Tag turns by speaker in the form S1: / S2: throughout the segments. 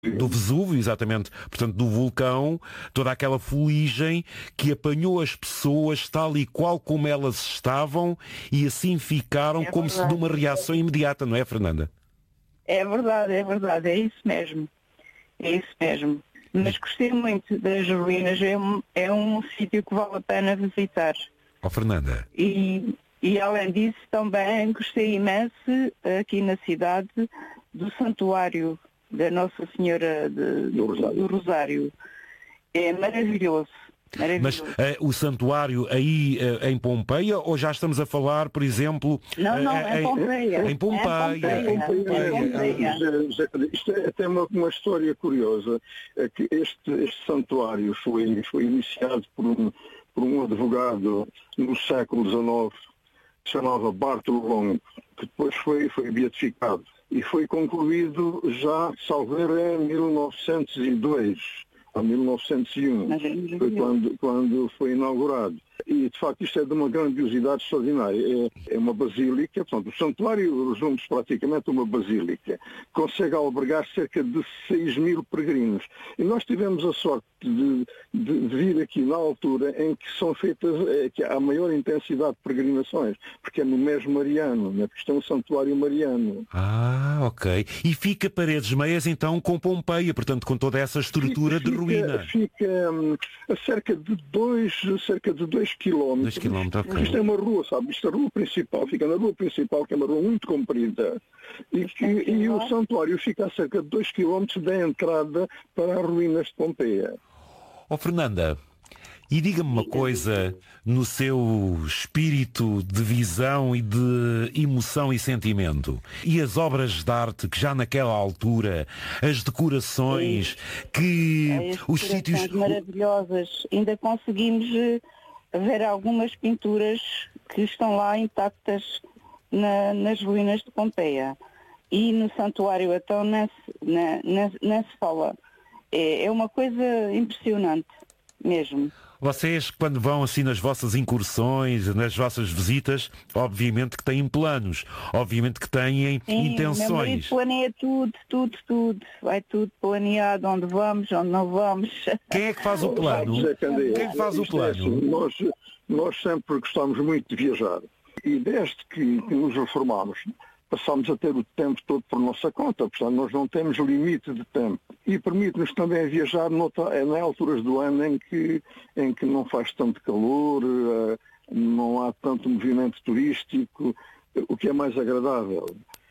S1: do Vesúvio, exatamente, portanto do vulcão, toda aquela fuligem que apanhou as pessoas tal e qual como elas estavam e assim ficaram como se de uma reação imediata, não é, Fernanda?
S2: É verdade, é isso mesmo. É isso mesmo. Mas gostei muito das ruínas, é um sítio que vale a pena visitar.
S1: Oh, Fernanda.
S2: E além disso também gostei imenso aqui na cidade do santuário da Nossa Senhora do Rosário. É maravilhoso.
S1: Mas o santuário aí em Pompeia, ou já estamos a falar, por exemplo...
S2: Não, em Pompeia.
S1: Em Pompeia.
S3: Isto é até uma história curiosa. É que este santuário foi iniciado por um advogado no século XIX, que se chamava Bartolo Longo, que depois foi beatificado. E foi concluído já, salvo erro, em 1902. Em 1901, foi quando foi inaugurado. E, de facto, isto é de uma grandiosidade extraordinária. É uma basílica, portanto, o santuário resume-se praticamente uma basílica. Consegue albergar cerca de 6.000 peregrinos. E nós tivemos a sorte de vir aqui na altura em que são feitas, que há maior intensidade de peregrinações, porque é no mês mariano, né? Porque isto é um santuário mariano.
S1: Ah, ok. E fica Paredes Meias, então, com Pompeia, portanto, com toda essa estrutura de ruína.
S3: Fica a cerca de 2 quilómetros.
S1: 2 quilómetros, ok.
S3: Isto é uma rua, sabe? Isto é a rua principal, fica na rua principal, que é uma rua muito comprida. E o santuário fica a cerca de 2 quilómetros da entrada para as ruínas de Pompeia.
S1: Oh, Fernanda, e diga-me uma coisa, no seu espírito de visão e de emoção e sentimento, e as obras de arte que já naquela altura, as decorações, que os sítios
S2: maravilhosas, ainda conseguimos ver algumas pinturas que estão lá intactas nas ruínas de Pompeia. E no santuário, então, não se fala. É uma coisa impressionante, mesmo.
S1: Vocês, quando vão assim nas vossas incursões, nas vossas visitas, obviamente que têm planos, obviamente que têm intenções.
S2: Meu marido planeia tudo. Vai tudo planeado, onde vamos, onde não vamos.
S1: Quem é que faz o plano? Quem é que faz o plano?
S3: Nós sempre gostamos muito de viajar. E desde que nos reformámos, passamos a ter o tempo todo por nossa conta, portanto nós não temos limite de tempo. E permite-nos também viajar em alturas do ano em que não faz tanto calor, não há tanto movimento turístico, o que é mais agradável.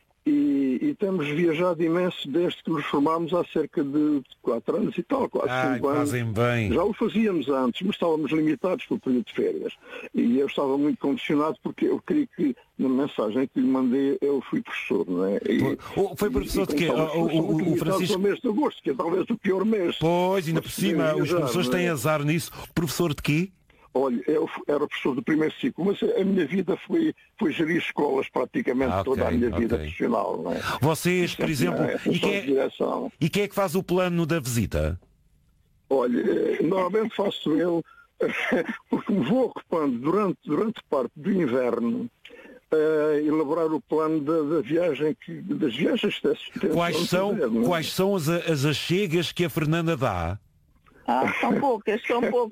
S3: E temos viajado imenso desde que nos formámos há cerca de 4 anos e tal, quase 5 anos.
S1: Fazem bem.
S3: Já o fazíamos antes, mas estávamos limitados pelo período de férias. E eu estava muito condicionado porque eu creio que na mensagem que lhe mandei eu fui professor, não é?
S1: Foi professor de quê? O Francisco...
S3: o mês de agosto, que é talvez o pior mês.
S1: Pois, ainda por cima, os professores têm azar nisso. Professor de quê?
S3: Olha, eu era professor do primeiro ciclo, mas a minha vida foi gerir escolas praticamente toda a minha vida profissional. Não é?
S1: Vocês, por exemplo, e quem é que faz o plano da visita?
S3: Olha, normalmente faço eu, porque me vou ocupando durante parte do inverno elaborar o plano das viagens que
S1: Quais são as achegas que a Fernanda dá?
S2: São poucas.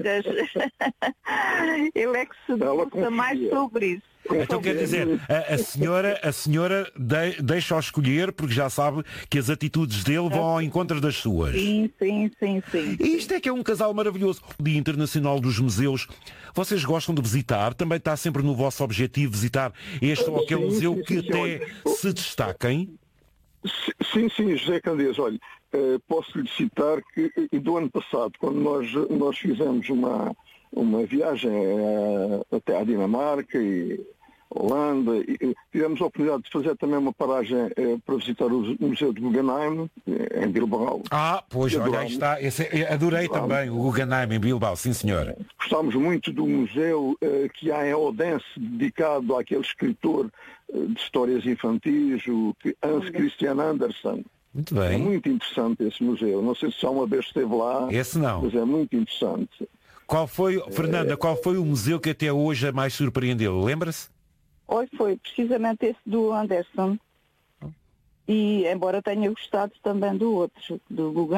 S2: Ele é que se debruça mais sobre isso.
S1: Então quer dizer, a senhora deixa-o escolher porque já sabe que as atitudes dele vão ao encontro das suas.
S2: Sim.
S1: E isto é que é um casal maravilhoso. O Dia Internacional dos Museus, vocês gostam de visitar? Também está sempre no vosso objetivo visitar este ou aquele museu que até se destaquem?
S3: Sim, José Candeias, olha, posso-lhe citar que do ano passado, quando nós fizemos uma viagem até à Dinamarca e Holanda, e tivemos a oportunidade de fazer também uma paragem para visitar o Museu de Guggenheim, em Bilbao.
S1: Pois, olha, aí está. Adorei também o Guggenheim em Bilbao, sim senhor.
S3: Gostámos muito do museu que há em Odense, dedicado àquele escritor de histórias infantis, o Hans Christian Andersen.
S1: Muito bem.
S3: É muito interessante esse museu. Não sei se só uma vez esteve lá.
S1: Esse não.
S3: Mas é muito interessante.
S1: Fernanda, qual foi o museu que até hoje a mais surpreendeu? Lembra-se?
S2: Hoje foi precisamente esse do Anderson. e embora tenha gostado também do outro, do Guggenheim.